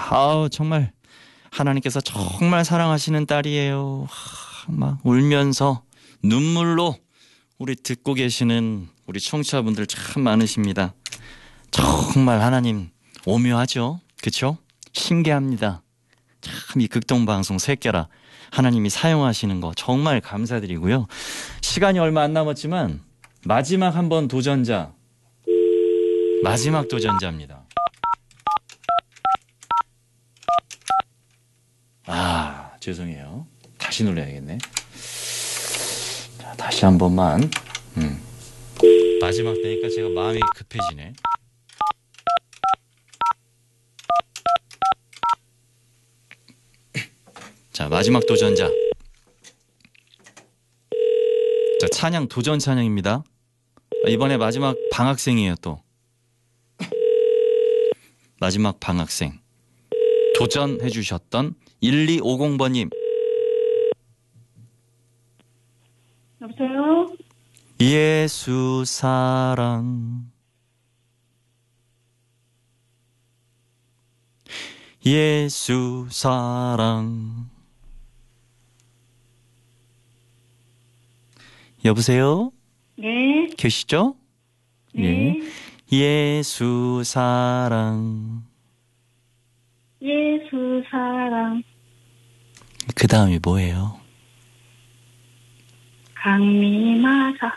아우 정말 하나님께서 정말 사랑하시는 딸이에요. 막 울면서 눈물로 우리 듣고 계시는 우리 청취자분들 참 많으십니다. 정말 하나님 오묘하죠. 그렇죠? 신기합니다. 참 이 극동방송 새끼라 하나님이 사용하시는 거 정말 감사드리고요. 시간이 얼마 안 남았지만 마지막 한번 도전자, 마지막 도전자입니다. 아 죄송해요. 다시 눌러야겠네. 자, 다시 한 번만. 마지막 되니까 제가 마음이 급해지네. 자, 마지막 도전자. 자, 찬양 도전 찬양입니다. 이번에 마지막 방학생이에요, 또. 마지막 방학생. 도전해 주셨던 1250번님. 여보세요? 예수 사랑. 예수 사랑. 여보세요? 네. 계시죠? 네. 예수 사랑. 예수 사랑. 그 다음이 뭐예요? 강미마사.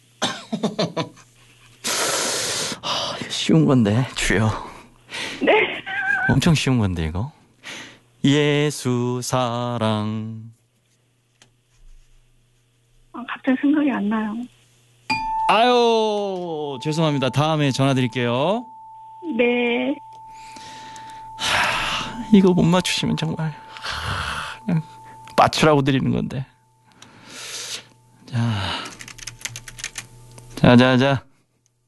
쉬운 건데, 주여. 네. 엄청 쉬운 건데, 이거. 예수 사랑. 갑자기 생각이 안 나요. 아유, 죄송합니다. 다음에 전화 드릴게요. 네. 이거 못 맞추시면 정말 그냥 맞추라고 드리는 건데. 자.